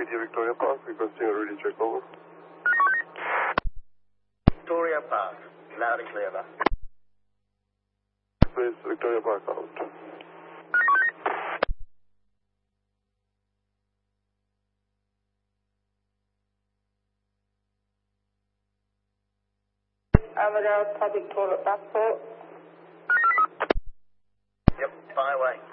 VG Victoria Park, requesting a ready check over. Victoria Park, loud and clear, over. Please, Victoria Park out. Amadale Public Toilet Passport. Yep, fire away.